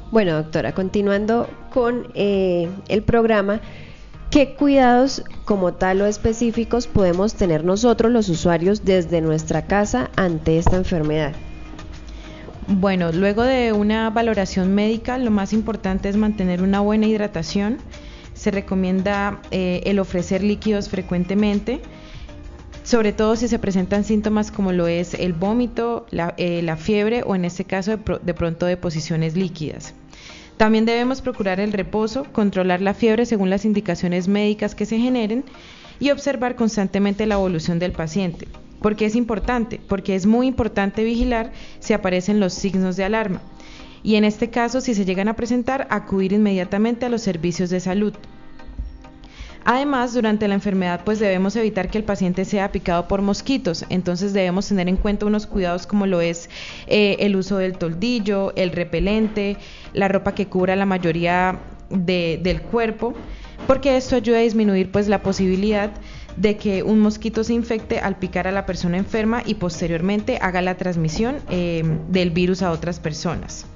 Bueno, doctora, continuando con el programa, ¿qué cuidados como tal o específicos podemos tener nosotros los usuarios desde nuestra casa ante esta enfermedad? Bueno, luego de una valoración médica, lo más importante es mantener una buena hidratación. Se recomienda el ofrecer líquidos frecuentemente, sobre todo si se presentan síntomas como lo es el vómito, la fiebre o en este caso de pronto deposiciones líquidas. También debemos procurar el reposo, controlar la fiebre según las indicaciones médicas que se generen y observar constantemente la evolución del paciente. ¿Por qué es importante? Porque es muy importante vigilar si aparecen los signos de alarma y en este caso, si se llegan a presentar, acudir inmediatamente a los servicios de salud. Además, durante la enfermedad, pues debemos evitar que el paciente sea picado por mosquitos, entonces debemos tener en cuenta unos cuidados como lo es el uso del toldillo, el repelente, la ropa que cubra la mayoría del cuerpo, porque esto ayuda a disminuir pues la posibilidad de que un mosquito se infecte al picar a la persona enferma y posteriormente haga la transmisión del virus a otras personas.